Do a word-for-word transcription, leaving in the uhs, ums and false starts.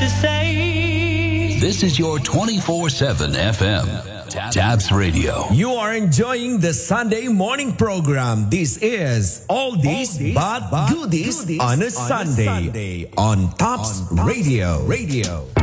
to say. This is your twenty-four seven F M. Tabs Radio. You are enjoying the Sunday morning program. This is All This But Goodies on a Sunday on Tops Radio. Radio.